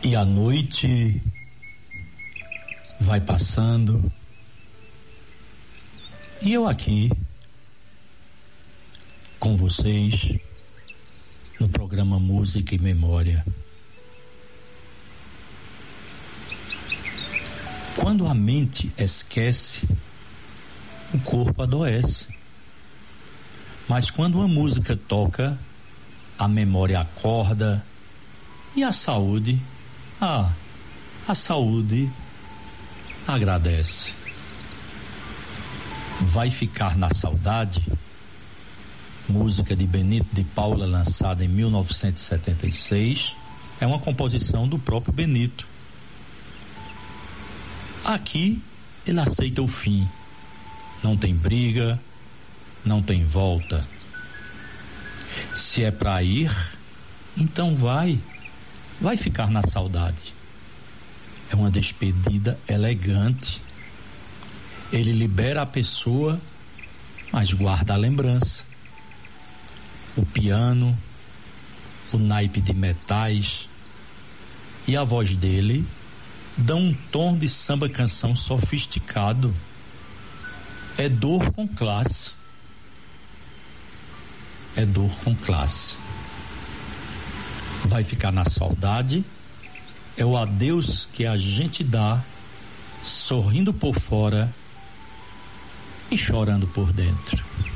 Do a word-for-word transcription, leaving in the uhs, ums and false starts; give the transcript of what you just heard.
E a noite vai passando e eu aqui com vocês no programa Música e Memória. Quando a mente esquece, o corpo adoece. Mas quando a música toca, a memória acorda e a saúde, ah, a saúde agradece. Vai ficar na saudade, música de Benito de Paula, lançada em mil novecentos e setenta e seis, é uma composição do próprio Benito. Aqui ele aceita o fim, não tem briga, não tem volta. Se é pra ir, então vai, vai ficar na saudade. É uma despedida elegante. Ele libera a pessoa, mas guarda a lembrança. O piano, o naipe de metais e a voz dele dão um tom de samba-canção sofisticado. É dor com classe. É dor com classe. Vai ficar na saudade. É o adeus que a gente dá, sorrindo por fora e chorando por dentro.